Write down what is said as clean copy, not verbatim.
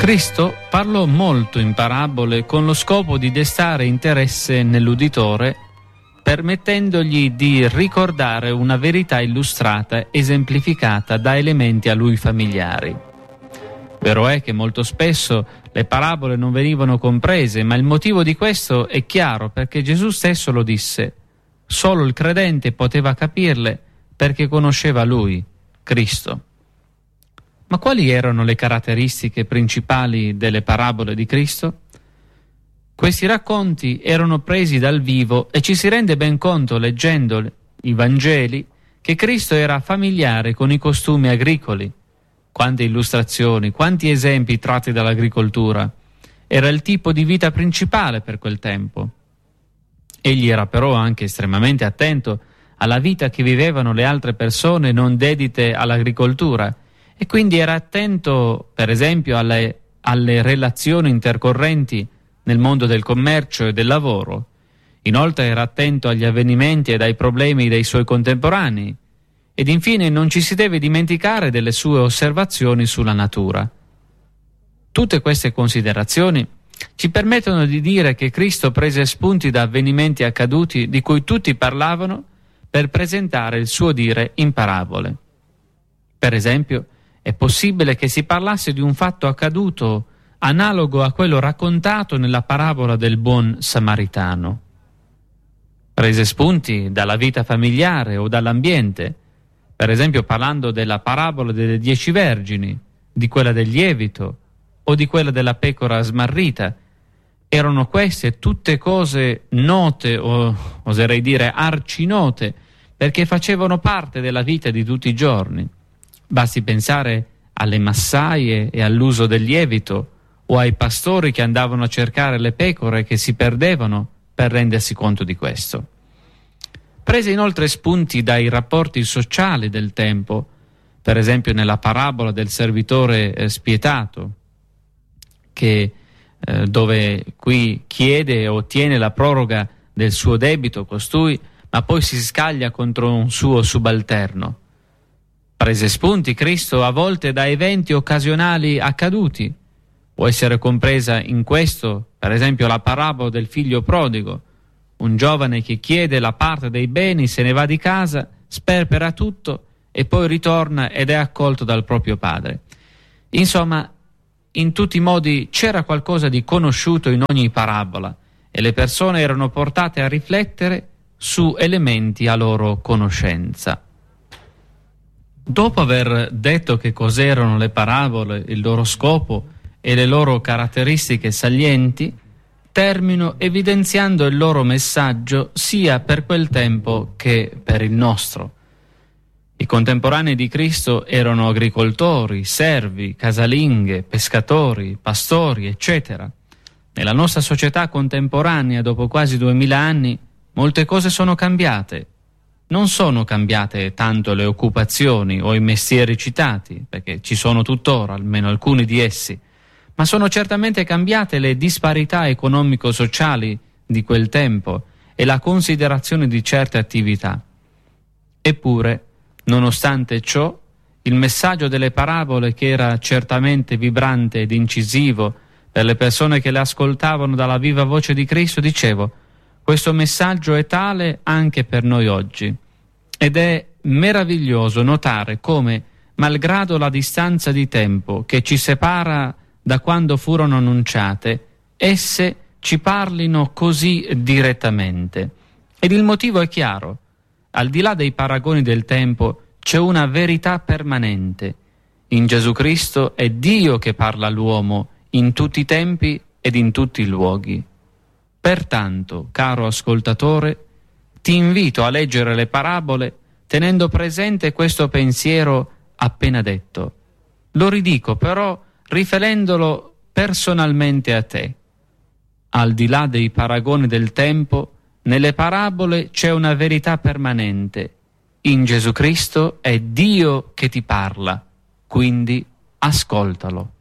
Cristo parlò molto in parabole con lo scopo di destare interesse nell'uditore, permettendogli di ricordare una verità illustrata, esemplificata da elementi a lui familiari. Vero è che molto spesso le parabole non venivano comprese, ma il motivo di questo è chiaro, perché Gesù stesso lo disse. Solo il credente poteva capirle perché conosceva Lui, Cristo. Ma quali erano le caratteristiche principali delle parabole di Cristo? Questi racconti erano presi dal vivo e ci si rende ben conto, leggendo i Vangeli, che Cristo era familiare con i costumi agricoli. Quante illustrazioni, quanti esempi tratti dall'agricoltura. Era il tipo di vita principale per quel tempo. Egli era però anche estremamente attento alla vita che vivevano le altre persone non dedite all'agricoltura, e quindi era attento, per esempio, alle relazioni intercorrenti nel mondo del commercio e del lavoro. Inoltre era attento agli avvenimenti ed ai problemi dei suoi contemporanei. Ed infine non ci si deve dimenticare delle sue osservazioni sulla natura. Tutte queste considerazioni ci permettono di dire che Cristo prese spunti da avvenimenti accaduti di cui tutti parlavano per presentare il suo dire in parabole. Per esempio, è possibile che si parlasse di un fatto accaduto analogo a quello raccontato nella parabola del buon samaritano. Prese spunti dalla vita familiare o dall'ambiente, per esempio parlando della parabola delle 10 vergini, di quella del lievito o di quella della pecora smarrita. Erano queste tutte cose note, o oserei dire arcinote, perché facevano parte della vita di tutti i giorni. Basti pensare alle massaie e all'uso del lievito, o ai pastori che andavano a cercare le pecore che si perdevano per rendersi conto di questo. Prese inoltre spunti dai rapporti sociali del tempo, per esempio nella parabola del servitore spietato, dove qui chiede e ottiene la proroga del suo debito costui, ma poi si scaglia contro un suo subalterno. Prese spunti Cristo a volte da eventi occasionali accaduti. Può essere compresa in questo, per esempio, la parabola del figlio prodigo, un giovane che chiede la parte dei beni, se ne va di casa, sperpera tutto e poi ritorna ed è accolto dal proprio padre. Insomma, in tutti i modi c'era qualcosa di conosciuto in ogni parabola e le persone erano portate a riflettere su elementi a loro conoscenza. Dopo aver detto che cos'erano le parabole, il loro scopo e le loro caratteristiche salienti, termino evidenziando il loro messaggio sia per quel tempo che per il nostro. I contemporanei di Cristo erano agricoltori, servi, casalinghe, pescatori, pastori, eccetera. Nella nostra società contemporanea, dopo quasi 2000 anni, molte cose sono cambiate. Non sono cambiate tanto le occupazioni o i mestieri citati, perché ci sono tuttora, almeno alcuni di essi, ma sono certamente cambiate le disparità economico-sociali di quel tempo e la considerazione di certe attività. Eppure, nonostante ciò, il messaggio delle parabole, che era certamente vibrante ed incisivo per le persone che le ascoltavano dalla viva voce di Cristo, dicevo, questo messaggio è tale anche per noi oggi. Ed è meraviglioso notare come, malgrado la distanza di tempo che ci separa da quando furono annunciate, esse ci parlino così direttamente. Ed il motivo è chiaro. Al di là dei paragoni del tempo c'è una verità permanente. In Gesù Cristo è Dio che parla all'uomo in tutti i tempi ed in tutti i luoghi. Pertanto, caro ascoltatore, ti invito a leggere le parabole tenendo presente questo pensiero appena detto. Lo ridico però riferendolo personalmente a te. Al di là dei paragoni del tempo, nelle parabole c'è una verità permanente. In Gesù Cristo è Dio che ti parla, quindi ascoltalo.